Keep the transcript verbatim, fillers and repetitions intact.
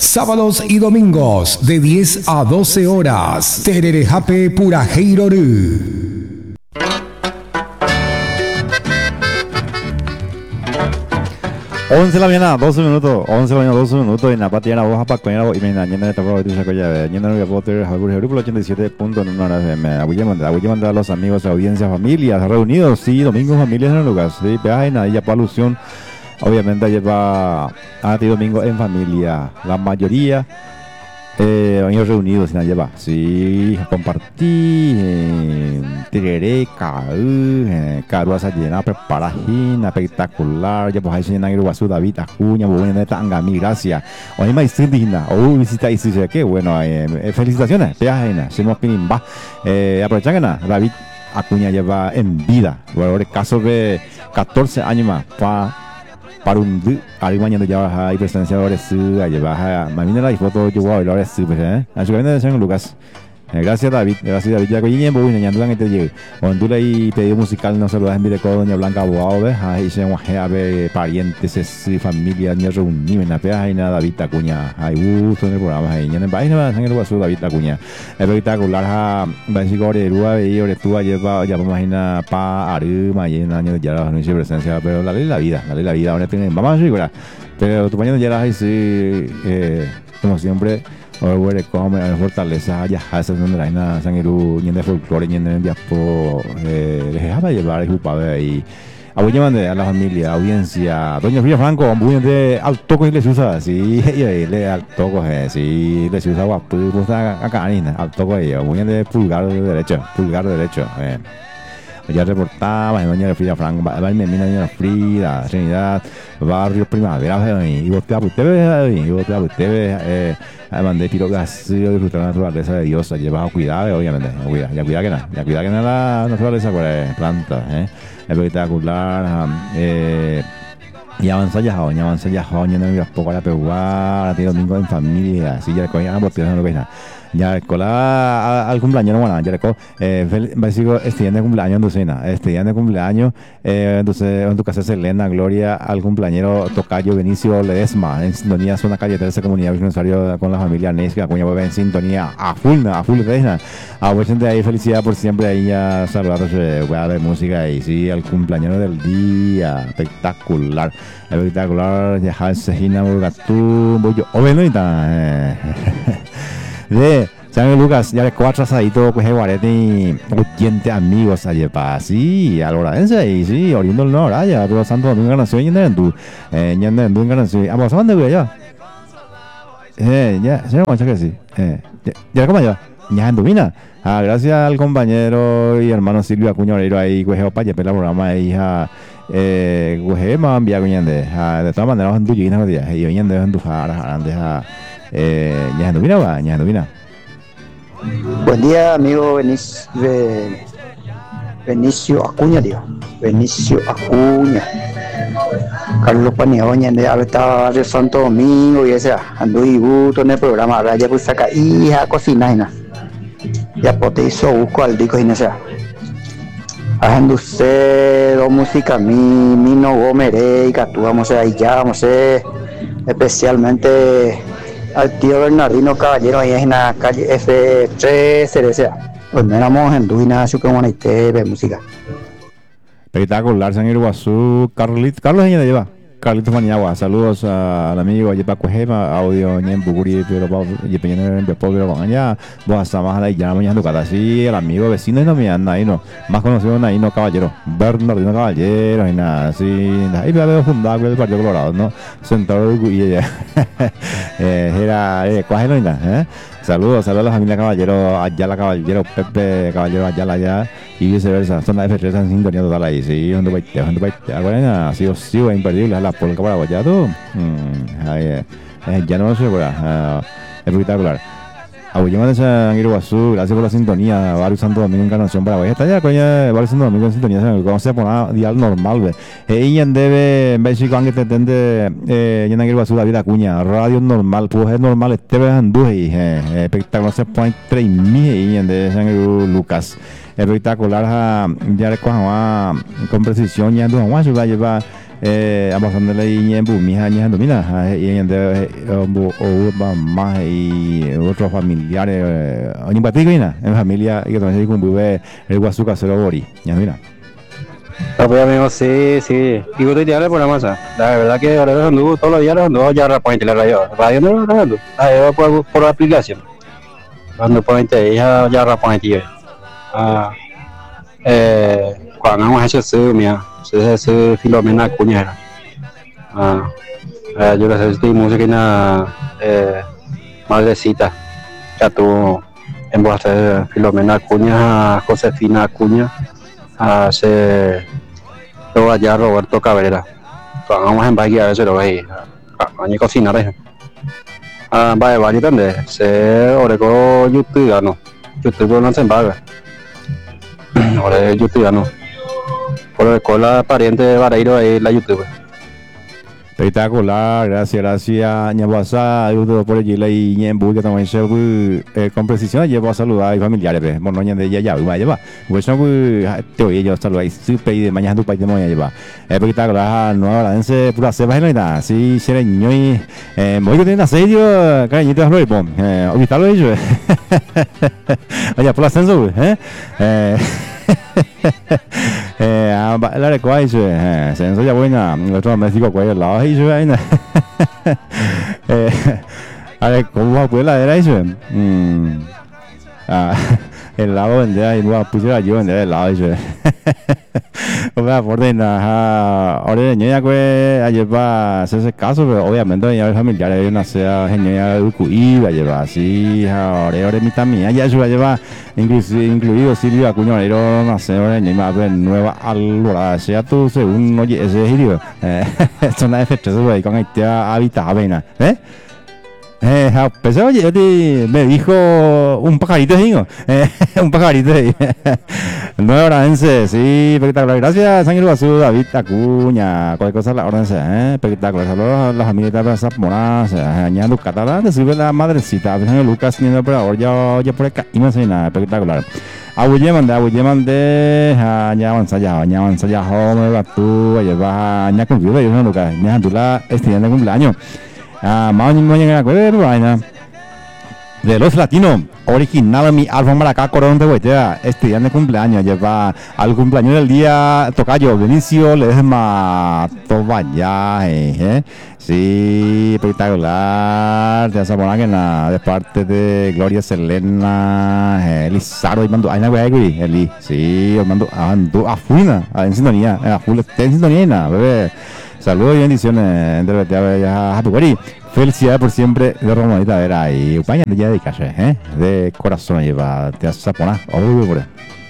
Sábados y domingos de diez a doce horas. Tererejape Purajeirorú. once de la mañana, doce minutos, once de la mañana, doce minutos, en la patria de la hoja para coñar, y me engañé en esta prueba de tu saco ya, yendo en el poder, Javier Grupo ochenta y siete punto uno, me voy a mandar, voy a mandar a los amigos, audiencias, familias, reunidos, sí, domingos, familias en el lugar, sí, peaje, nada, ya por alusión, obviamente lleva a ti domingo en familia, la mayoría, eh, años reunidos, sin lleva, sí, compartí, eh, tireré, caú, eh, caruas llena, preparajina, espectacular, ya pues ahí se llena el guasú, David, Acuña, buena neta, angami, gracias, hoy me hice digna, oh, visita y dice que bueno, eh, felicitaciones, peajena, se nos pinimba, eh, aprovechan que nada, David Acuña lleva en vida, bueno, el caso de catorce años más, pa para un día, arriba mañana ya hay presencia de su, allá baja, mamina la foto yo voy a hablar de su, pues, eh, a su de San Lucas. Gracias David, gracias David, ya que llegué, voy a enseñar que te llegue. Cuando tú leí pedido musical, no saludas en video doña Blanca Abogado, ves, ahí se a ver parientes, familia, ni reunidos en la peaje, y nada, David Acuña, hay gusto en el programa, ahí, en el país, no va a ser su David Acuña. Es espectacular, ha, va a decir que Orerúa, y Oretúa lleva, ya vamos a imaginar, pa, Aruma, y en años ya la anuncia de presencia, pero la ley la vida, la ley la vida, ahora tienen, vamos a decir, ¿verdad? Pero tu mañana ya la hay, sí, eh, como siempre, ahora voy a comer fortaleza ya hace donde la ina sangiru ni de folclore ni de diapo eh les dejaba llevar el papá y apoyando a la familia, audiencia, doña Frida Franco, muy de alto con le usa sí, y le alto con sí, le usa guapo, pues acá nina, alto con ella, muy de pulgar derecho, pulgar derecho, eh ya reportaba en doña Frida Franco, va mi doña Frida, Trinidad, barrio Primavera, y votea por usted, y votea por usted, eh mandé pirogas disfrutar la naturaleza de Dios, lleva cuidado, obviamente, cuida, ya cuida que nada, ya cuida que nada la naturaleza con las plantas, eh, espectacular, eh, y avanza ya, ya avanza ya, ya no me poco a la peguada, tiene domingo en familia, así ya coña, por no lo que nada. Ya cola al cumpleaños, bueno, ya le co, eh, básico, este día de cumpleaños en tu cena, este día de cumpleaños, eh, entonces en tu casa Selena, Gloria, al cumpleañero Tocayo Benicio Ledesma, en sintonía, zona calle tercera comunidad aniversario con la familia Nesca, Acuña en sintonía, a full, a full, Ledesma, a mucha gente ahí, felicidad por siempre, ahí ya saludándose, voy a ver música y sí, al cumpleañero del día, espectacular, espectacular, ya Hanse, Gina, Burgatú, Boyo, Ovenita, eh. De San Lucas, ya de cuatro asaditos, pues el guarete, oyente amigos, allá para sí, a Lorenzo, y sí, oriendo el norte, ya, pero Santo Domingo nació y en tu, eh, ya en tu nació, a vos, ¿dónde voy ya? Eh, ya, señor, muchas gracias, eh, ya, ¿cómo ya? Ya en Dubina, ah, gracias al compañero y hermano Silvio Acuña Oreiro ahí, pues, para llevar el programa, hija, eh, pues, más enviar, de todas maneras, en tu llena, y hoy en día en tu jara, antes a. Eh, ya en Dubina va, ya en Dubina. Buen día, amigo Benicio, Benicio Acuña, tío. Benicio Acuña. Carlos Paneoña, de ahorita de Santo Domingo, y ese ando y gusto en el programa. Ahora ya pues saca hija cocina, y ya pote hizo busco al dico y no sé. Haciendo usted dos música, mi, mi no gomeré, y que actuamos ahí ya, vamos a especialmente al tío Bernardino Caballero ahí en la calle F tres C D C A. Pues no éramos en Duina, su que van a ir música. Espectacular, San Iguazú, Carlitos, Carlos Añade lleva. Carlitos Maniagua, saludos a, al amigo Yepa Cuejema, audio en Buguri, pero Yepeñana en Bepol, con allá, vos hasta más a la llama mañana tu casa, sí, el amigo vecino y no me anda ahí, no, más conocido ahí, no Caballero, Bernardino Caballero, y nada, así, ahí me había fundado con el Partido Colorado, ¿no? Sentado y ella, era, eh, cuájelo y nada, ¿eh? Saludos, saludos a la familia Caballero, Ayala Caballero, Pepe Caballero, Ayala allá, y viceversa, zona F tres en sintonía total ahí, sí, donde va, donde va, ahora ha sido, sí, imperdible, la polca para Guayado, mm, ahí, eh, ya no lo sé, ¿verdad? Uh, espectacular. Abullema de San Iguazú, gracias por la sintonía, Barrio Santo Domingo, Encarnación, Paraguay, está ya, coña, Barrio Santo Domingo en sintonía, ¿cómo se pone dial normal, ve? Ella en debe, en vez de que te tende, eh, en Iguazú, David Acuña, radio normal, pues es normal, este ve anduje, eh, espectacular, se pone tres mil, y en de San Lucas, espectacular, ya le cojan con precisión, ya en tu Juan, se va a llevar, eh amasandele y en bumia ni domina y en de o más y otros familiares ni patigina en familia y que también con vive el guasu casero bori ya mira. Ah, pues amigo, sí, sí. Y vos te tirarle por la masa. La verdad que ahora los anduvo todos los días los anduvo ya rapointe la radio. Radio no lo radio. Radio por por la aplicación. Cuando pointe ya ya rapointe. Ah eh cuando vamos a hacer su mía, se se Filomena Acuña. Ah eh, yo les estoy música na eh madrecita. Ya tu en voz de Filomena Acuña, Josefina Acuña. Hace luego allá Roberto Cabrera vamos en Bahía a veces lo veis a ni cocinar eso ah vaya vaya donde se orego YouTube no YouTube no se paga ahora YouTube no por el cola pariente de Vareiro ahí la YouTube. Espectacular, gracias, gracias. Ñabuasa, ayudo por allí la y ñembu que también se eh, con precisión llevo a saludar a familiares, pues, bueno, ñan de ya ya, va lleva. Pues no te oye yo saludar super de mañana tu país de moya lleva. Espectacular, no ahora dense pura ceba en la sí, sereño y eh muy que tiene serio, cariñito lo bom. Eh, olvídalo ello. Oye, por ascenso, eh. Eh eh la recuai eh se ensoya buena el otro México cuál la y yo ahí eh a ver cómo fue la era eso mm ah el lado donde ahí va pusiera yo en el lado eso o sea por de nada ahora niña que lleva ese caso pero obviamente ya familiar hay una sea genial el cuí va lleva así ahora ahora mi también ya eso va lleva inclusive incluido Silvia Acuña Valero no sé ahora ni más nueva alborada sea tú según oye ese giro eh son las efectos güey con este habitable eh Eh, pues oye, me dijo un pajarito, digo, eh, un pajarito. Nueva Oranense, sí, espectacular. Gracias, Ángel Basú, David Acuña, cualquier cosa la Oranense, eh, espectacular. Saludos a las amigas de Plaza Moras, añado catalán, te sirve la madrecita, Ángel Lucas, niño operador, ya, ya por acá, y no sé nada, espectacular. Abuyeman de Abuyeman de aña avanzaya, aña avanzaya, home, batu, lleva aña cumplido, yo no Lucas, aña dula, estudiante de cumpleaños. Ah, más mañana vaina de los latinos original mi álbum Maracá Corón de Huetera estudiante de cumpleaños lleva al cumpleaños del día tocayo Benicio Ledesma Tobaya eh sí espectacular de esa buena que nada de parte de Gloria Selena eh, Lizardo y mando ay na güey Eli sí mando ando a fuina en sintonía a full en sintonía bebé. Saludos y bendiciones de verdad ya Happy Birthday. Felicidades por siempre de Romanita, era y España ya de calle, ¿eh? De corazón lleva te hace poner, obvio por